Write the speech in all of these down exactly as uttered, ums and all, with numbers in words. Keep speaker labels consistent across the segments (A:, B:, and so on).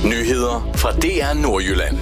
A: Nyheder fra D R Nordjylland.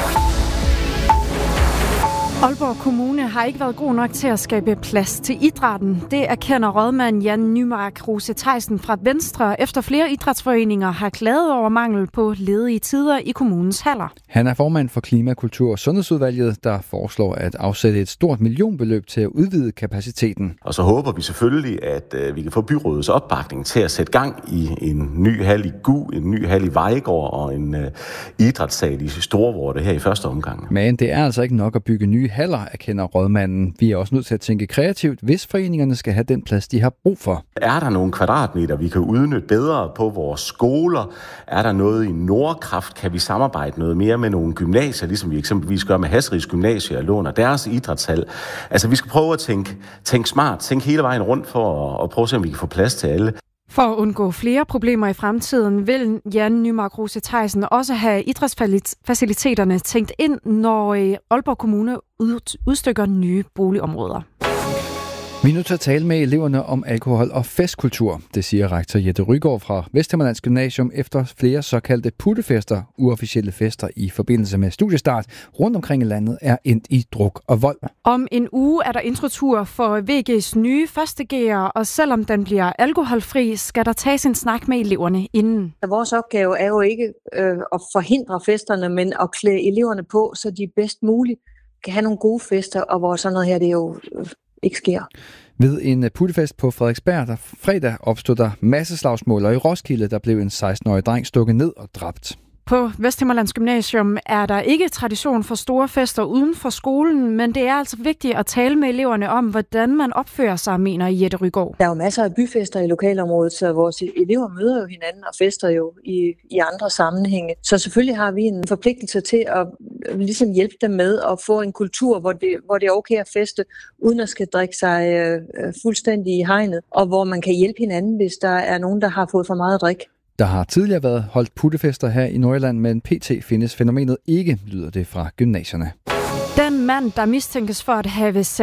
B: Aalborg Kommune har ikke været god nok til at skabe plads til idrætten. Det erkender rådmand Jan Nymark Rose Theisen fra Venstre, efter flere idrætsforeninger har klaget over mangel på ledige tider i kommunens haller.
C: Han er formand for Klima-, Kultur- og Sundhedsudvalget, der foreslår at afsætte et stort millionbeløb til at udvide kapaciteten.
D: Og så håber vi selvfølgelig, at øh, vi kan få byrådets opbakning til at sætte gang i en ny hal i Gu, en ny hal i Vejgaard og en øh, idrætssal i Storvorde her i første omgang.
C: Men det er altså ikke nok at bygge nye haller, erkender rådmanden. Vi er også nødt til at tænke kreativt, hvis foreningerne skal have den plads, de har brug for.
D: Er der nogle kvadratmeter, vi kan udnytte bedre på vores skoler? Er der noget i Nordkraft? Kan vi samarbejde noget mere med nogle gymnasier, ligesom vi eksempelvis gør med Hasrigs Gymnasier og låner deres idrætshal? Altså, vi skal prøve at tænke, tænke smart, tænke hele vejen rundt for at, at prøve at se, om vi kan få plads til alle.
B: For at undgå flere problemer i fremtiden, vil Jan Nymark Rose Theisen også have idrætsfaciliteterne tænkt ind, når Aalborg Kommune udstykker nye boligområder.
C: Vi er nødt til at tale med eleverne om alkohol og festkultur. Det siger rektor Jette Rygaard fra Vesthimmerlands Gymnasium efter flere såkaldte puttefester, uofficielle fester i forbindelse med studiestart rundt omkring i landet, er endt i druk og vold.
B: Om en uge er der introtur for V G's nye første G'er, og selvom den bliver alkoholfri, skal der tages en snak med eleverne inden.
E: Vores opgave er jo ikke øh, at forhindre festerne, men at klæde eleverne på, så de bedst muligt kan have nogle gode fester, og hvor sådan noget her, det er jo øh, ikke sker.
C: Ved en puttefest på Frederiksberg, der fredag opstod der masseslagsmål, og i Roskilde, der blev en seksten-årig dreng stukket ned og dræbt.
B: På Vesthimmerlands Gymnasium er der ikke tradition for store fester uden for skolen, men det er altså vigtigt at tale med eleverne om, hvordan man opfører sig, mener Jette Rygaard.
E: Der er jo masser af byfester i lokalområdet, så vores elever møder jo hinanden og fester jo i, i andre sammenhænge. Så selvfølgelig har vi en forpligtelse til at ligesom hjælpe dem med at få en kultur, hvor det, hvor det er okay at feste, uden at skal drikke sig øh, fuldstændig i hegnet, og hvor man kan hjælpe hinanden, hvis der er nogen, der har fået for meget drik.
C: Der har tidligere været holdt puttefester her i Nordjylland, men P T findes fænomenet ikke, lyder det fra gymnasierne.
B: Den mand, der mistænkes for at have